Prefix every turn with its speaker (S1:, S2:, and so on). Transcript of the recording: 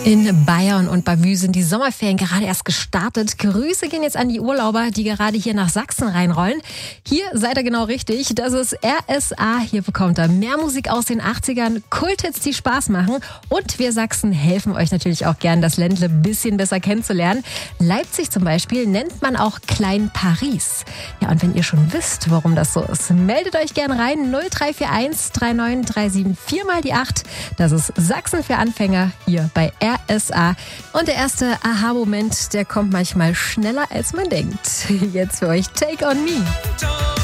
S1: In Bayern und Bavü sind die Sommerferien gerade erst gestartet. Grüße gehen jetzt an die Urlauber, die gerade hier nach Sachsen reinrollen. Hier seid ihr genau richtig. Das ist RSA. Hier bekommt ihr mehr Musik aus den 80ern, Kulthits, die Spaß machen. Und wir Sachsen helfen euch natürlich auch gern, das Ländle ein bisschen besser kennenzulernen. Leipzig zum Beispiel nennt man auch Klein Paris. Ja, und wenn ihr schon wisst, warum das so ist, meldet euch gern rein. 0341 3937 4 mal die 8. Das ist Sachsen für Anfänger hier bei RSA. Und der erste Aha-Moment, der kommt manchmal schneller, als man denkt. Jetzt für euch Take on Me.